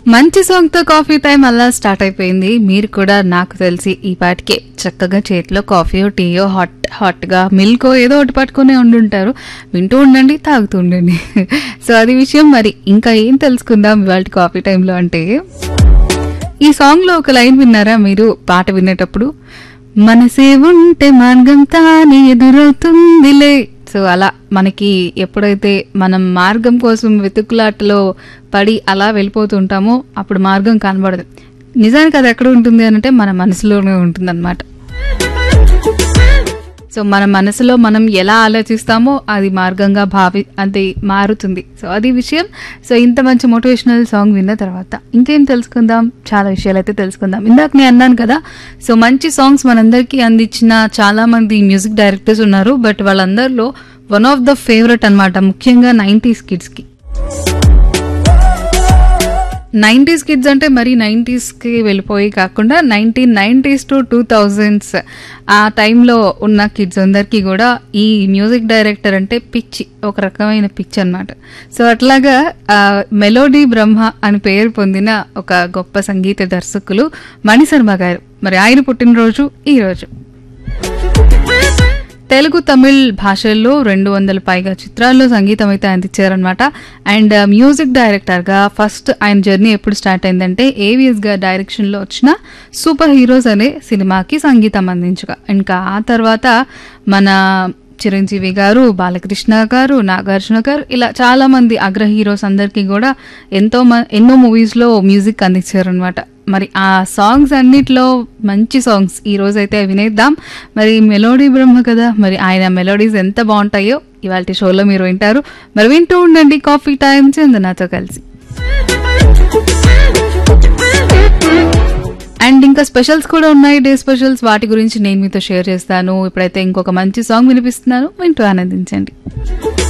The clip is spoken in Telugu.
మంచి సాంగ్ తో కాఫీ టైం అలా స్టార్ట్ అయిపోయింది. మీరు కూడా నాకు తెలిసి ఈ పాటికే చక్కగా చేతిలో కాఫీయో టీయో హాట్ గా మిల్కో ఏదో ఒకటి పట్టుకునే ఉండుంటారు. వింటూ ఉండండి, తాగుతూ ఉండండి. సో అది విషయం. మరి ఇంకా ఏం తెలుసుకుందాం ఇవాళ కాఫీ టైంలో అంటే, ఈ సాంగ్ లో ఒక లైన్ విన్నారా మీరు పాట వినేటప్పుడు? మనసే ఉంటే మార్గం తానే ఎదురవుతుందిలే. సో అలా మనకి ఎప్పుడైతే మనం మార్గం కోసం వెతుకులాటలో పడి అలా వెళ్ళిపోతుంటామో అప్పుడు మార్గం కనబడదు. నిజానికి అది ఎక్కడ ఉంటుంది అంటే మన మనసులోనే ఉంటుంది అనమాట. సో మన మనసులో మనం ఎలా ఆలోచిస్తామో అది మార్గంగా అది మారుతుంది. సో అది విషయం. సో ఇంత మంచి మోటివేషనల్ సాంగ్ విన్న తర్వాత ఇంకేం తెలుసుకుందాం, చాలా విషయాలు అయితే తెలుసుకుందాం. ఇందాక నేను అన్నాను కదా, సో మంచి సాంగ్స్ మనందరికీ అందించిన చాలా మంది మ్యూజిక్ డైరెక్టర్స్ ఉన్నారు. బట్ వాళ్ళందరిలో వన్ ఆఫ్ ద ఫేవరెట్ అనమాట, ముఖ్యంగా 90s కిడ్స్కి. 90s కిడ్స్ అంటే మరి 90sకి వెళ్ళిపోయి కాకుండా 1990s to 2000s ఆ టైంలో ఉన్న కిడ్స్ అందరికీ కూడా ఈ మ్యూజిక్ డైరెక్టర్ అంటే పిచ్చి, ఒక రకమైన పిచ్చి అనమాట. సో అట్లాగా మెలోడీ బ్రహ్మ అని పేరు పొందిన ఒక గొప్ప సంగీత దర్శకులు మణిశర్మ గారు. మరి ఆయన పుట్టినరోజు ఈరోజు. తెలుగు తమిళ్ భాషల్లో 200 పైగా చిత్రాల్లో సంగీతం అయితే అందించారనమాట. అండ్ మ్యూజిక్ డైరెక్టర్గా ఫస్ట్ ఆయన జర్నీ ఎప్పుడు స్టార్ట్ అయిందంటే ఏవిఎస్ గారి డైరెక్షన్లో వచ్చిన సూపర్ హీరోస్ అనే సినిమాకి సంగీతం అందించగా, ఇంకా ఆ తర్వాత మన చిరంజీవి గారు, బాలకృష్ణ గారు, నాగార్జున గారు, ఇలా చాలా మంది అగ్ర హీరోస్ అందరికీ కూడా ఎన్నో మూవీస్లో మ్యూజిక్ అందించారనమాట. మరి ఆ సాంగ్స్ అన్నిట్లో మంచి సాంగ్స్ ఈ రోజైతే వినేద్దాం. మరి మెలోడీ బ్రహ్మ కదా, మరి ఆయన మెలోడీస్ ఎంత బాగుంటాయో ఇవాళ షోలో మీరు వింటారు. మరి వింటూ ఉండండి కాఫీ టైం చందనాతో కలిసి. అండ్ ఇంకా స్పెషల్స్ కూడా ఉన్నాయి, డే స్పెషల్స్. వాటి గురించి నేను మీతో షేర్ చేస్తాను. ఇప్పుడైతే ఇంకొక మంచి సాంగ్ వినిపిస్తున్నాను, వింటూ ఆనందించండి.